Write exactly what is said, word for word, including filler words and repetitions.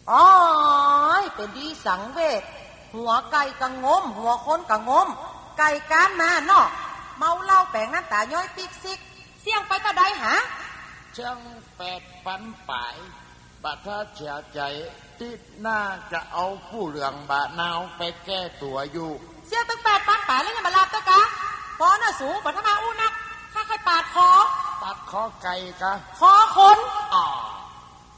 อ๋อเป็นดีสังเวชหัวไก่กะงมหัวคนกะงมไก่ก้านมาเนาะเมาเหล้าแปลงน้ำตาย้อยปิกซิกเสี่ยงไปตะใดหาช่างแปดปันป่ายบัดถ้าเสียใจติดหน้าจะเอาผู้เหลืองบาดนาวไปแก้ตัวอยู่เสี่ยงตั้งแปดปันป่ายแล้วยังมาลาบตะกะพอน่ะสูงบัดถ้ามาอู้นักถ้าใครปาดคอปาดคอไก่กะคอคน